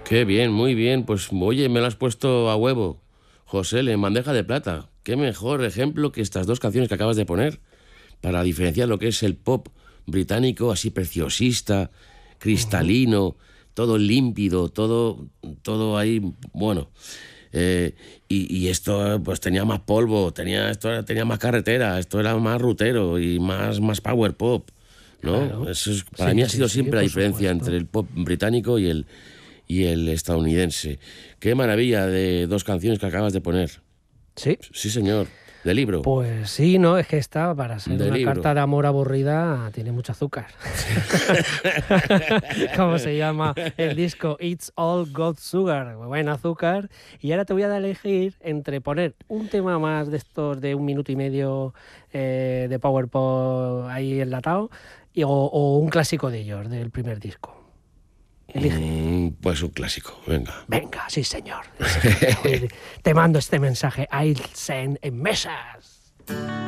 Qué bien, muy bien. Pues oye, me lo has puesto a huevo, José, en bandeja de plata. Qué mejor ejemplo que estas dos canciones que acabas de poner para diferenciar lo que es el pop británico, así preciosista, cristalino, todo límpido, todo ahí, bueno. Y esto pues tenía más polvo, tenía más carretera, esto era más rutero y más power pop, ¿no? Claro. Eso es, para mí Sí, ha sí, sido sí, siempre la por diferencia entre supuesto. el pop británico y el estadounidense. Qué maravilla de dos canciones que acabas de poner. Sí. Sí, señor. De libro. Pues sí, no, es que esta, para ser De una carta libro. de amor aburrida, tiene mucho azúcar. ¿Cómo se llama el disco? It's All Got Sugar, buen azúcar. Y ahora te voy a dar a elegir entre poner un tema más de estos de 1 minuto y medio de Power Pop ahí enlatado o un clásico de ellos, del primer disco. Elige. Pues un clásico, venga. Venga, sí señor. Te mando este mensaje. I'll send a message.